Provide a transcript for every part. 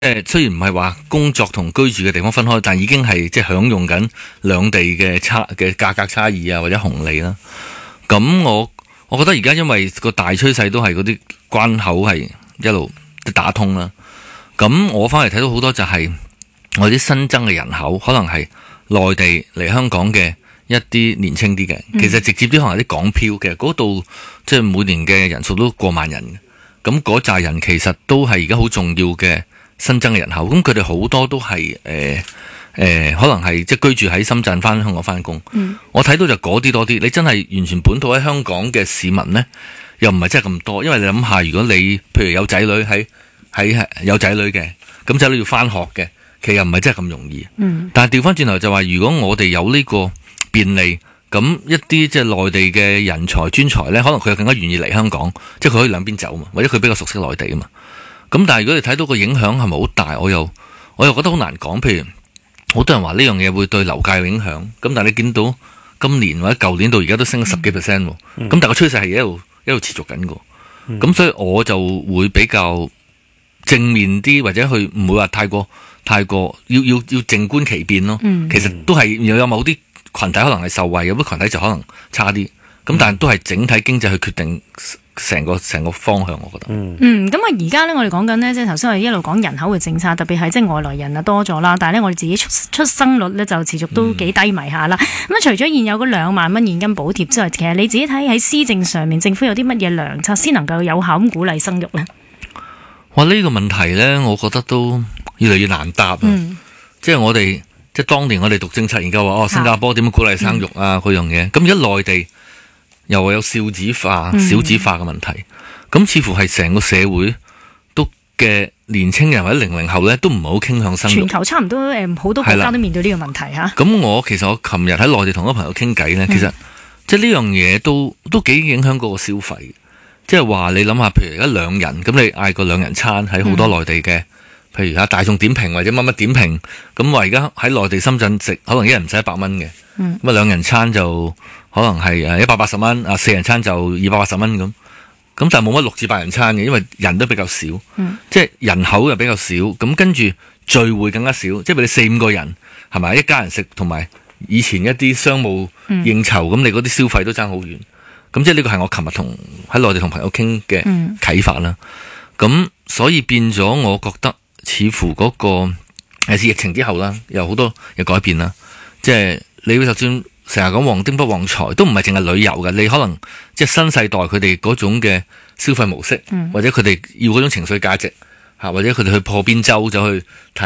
雖然唔係話工作同居住嘅地方分開，但已經係即係享用緊兩地嘅價格差異啊，或者紅利啦。咁我覺得而家因為個大趨勢都係嗰啲關口係一路打通啦。咁我翻嚟睇到好多就係我啲新增嘅人口，可能係內地嚟香港嘅一啲年輕啲嘅，其實直接啲可能係啲港漂嘅，嗰度即係每年嘅人數都過萬人嘅。咁嗰扎人其實都係而家好重要嘅新增嘅人口。咁佢哋好多都係可能係即係居住喺深圳翻香港翻工。我睇到就嗰啲多啲。你真係完全本土喺香港嘅市民呢，又唔係真係咁多。因為你諗下，如果你譬如有仔女喺有仔女嘅，咁仔女要翻學嘅，其實又唔係真係咁容易。但係調翻轉頭就話，如果我哋有呢個便利，咁一啲即係內地嘅人才專才呢，可能佢又更加願意嚟香港，即係佢可以兩邊走嘛，或者佢比較熟悉內地啊嘛。咁但係如果你睇到個影響係咪好大，我又覺得好難講。譬如好多人話呢樣嘢會對樓價有影響，咁但係你見到今年或者舊年到而家都升咗10幾%，咁但係個趨勢係一路持續緊嘅。咁所以我就會比較正面啲，或者佢唔會話太過要靜觀其變咯。其實都係有某啲群體可能係受惠，有啲群體就可能差啲。咁但係都係整體經濟去決定成個方向，我覺得。 咁啊，而家咧我哋講緊呢，即係頭先我哋一路講人口嘅政策，特別係即係外來人啊多咗啦，但係咧我哋自己出生率咧就持續都幾低迷下啦。咁除咗現有嗰2萬蚊現金補貼之外，其實你自己睇喺施政上面，政府有啲乜嘢良策先能夠有效咁鼓勵生育呢？ 哇！呢個問題呢，我覺得都越嚟越難答。即係即係當年我哋讀政策研究話，新加坡點樣鼓勵生育啊嗰樣嘢。咁而家內地又有少子化嘅問題，咁似乎係成個社會都嘅年青人或者00後咧，都唔係好傾向生育。 全球差唔多好多國家都面對呢個問題嚇。 咁其實我琴日喺內地同一個朋友傾偈咧，其實即係呢樣嘢都幾影響嗰個消費。即係話你諗下，譬如而家2人，咁你嗌個2人餐喺好多內地嘅，譬如大眾點評或者乜乜點評，咁話而家喺內地深圳食，可能一人唔使100蚊嘅，咁2人餐就可能係180蚊，4人餐就280蚊咁。咁但係冇乜6至8人餐嘅，因為人都比較少，即係人口又比較少，咁跟住聚會更加少，即係譬如你4-5個人係咪一家人食，同埋以前一啲商務應酬，咁你嗰啲消費都爭好遠。咁即係呢個係我琴日喺內地同朋友傾嘅啟發啦。咁所以變咗，我覺得似乎嗰個疫情之後啦，有好多嘅改變啦。即係你就算成日講旺丁不旺財，都唔係淨係旅遊嘅。你可能即係新世代佢哋嗰種嘅消費模式，或者佢哋要嗰種情緒價值，或者佢哋去破邊洲走去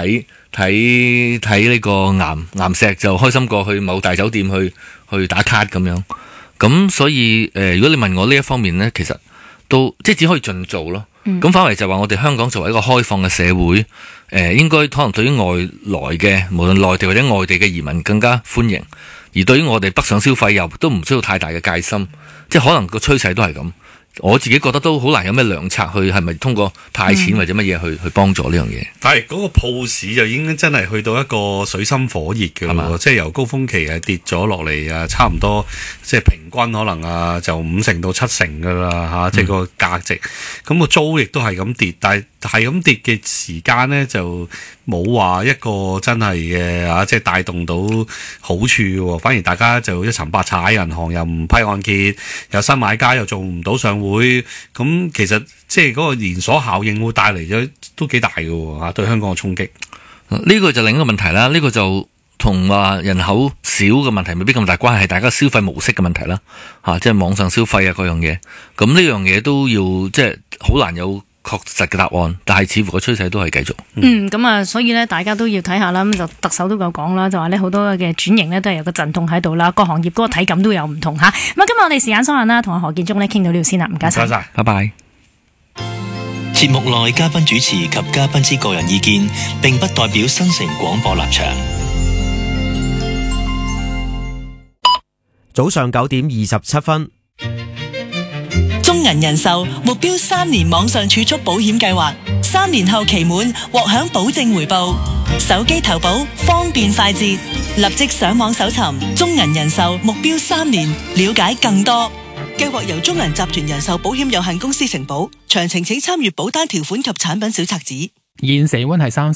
睇呢個岩石，就開心過去某大酒店去打卡咁樣。咁所以如果你問我呢一方面呢，其實都即係只可以盡做咯。咁反為就話我哋香港作為一個開放嘅社會，應該可能對於外來嘅無論內地或者外地嘅移民更加歡迎，而對於我哋北上消費又都唔需要太大嘅戒心，即係可能個趨勢都係咁。我自己覺得都好難有咩良策去係咪通過派錢或者乜嘢去幫助呢樣嘢。 但係嗰個鋪市就已經真係去到一個水深火熱嘅咯，即係由高峰期跌咗落嚟差唔多即係平均可能就5成到7成噶啦即係個價值。咁個租亦都係咁跌，但係咁跌嘅時間呢，就冇話一個真係嘅即係帶動到好處喎，反而大家就一沉百踩，銀行又唔批按揭，有新買家又做唔到上會，咁其實即係嗰個連鎖效應會帶嚟咗都幾大嘅喎，對香港嘅衝擊。 呢個就另一個問題啦，呢個就同話人口少嘅問題未必咁大關係，係大家消費模式嘅問題啦，即係網上消費嗰樣嘢。咁呢樣嘢都要即係好難有確實嘅答案，但係似乎個趨勢都係繼續。 咁所以呢，大家都要睇下啦。咁就特首都有講啦，就話呢好多嘅轉型呢都係有個陣痛喺度啦，各行業嗰個體感都有唔同嚇。咁今日我哋時間所限啦，同何建忠呢傾到呢度先啦，唔該晒， 拜拜。 節目內嘉賓主持及嘉賓之個人意見並不代表新城廣播立場。 早上9點27分。 中銀人壽目標3年網上儲蓄保險計劃，3年後期滿獲享保證回報，手機投保方便快捷，立即上網搜尋中銀人壽目標3年，了解更多。計劃由中銀集團人壽保險有限公司承保，詳情請參閱保單條款及產品小冊子。 現時氣溫係30